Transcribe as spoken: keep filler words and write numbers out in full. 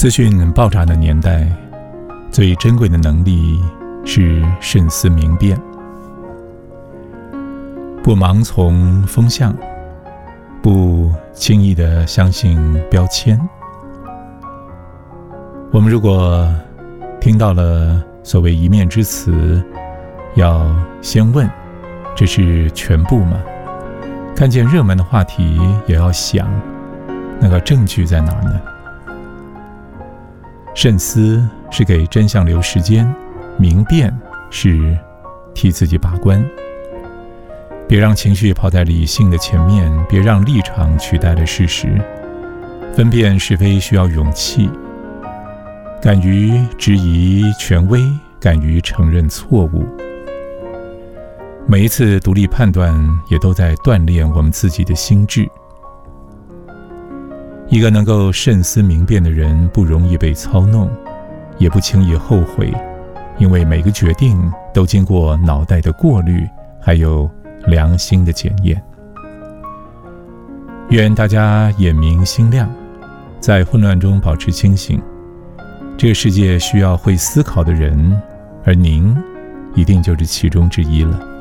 资讯爆炸的年代，最珍贵的能力是慎思明辨，不盲从风向，不轻易地相信标签。我们如果听到了所谓一面之词，要先问，这是全部吗？看见热门的话题，也要想，那个证据在哪儿呢？慎思是给真相留时间，明辨是替自己把关。别让情绪跑在理性的前面，别让立场取代了事实。分辨是非需要勇气，敢于质疑权威，敢于承认错误。每一次独立判断，也都在锻炼我们自己的心智。一个能够慎思明辨的人，不容易被操弄，也不轻易后悔，因为每个决定都经过脑袋的过滤，还有良心的检验。愿大家眼明心亮，在混乱中保持清醒。这个世界需要会思考的人，而您一定就是其中之一了。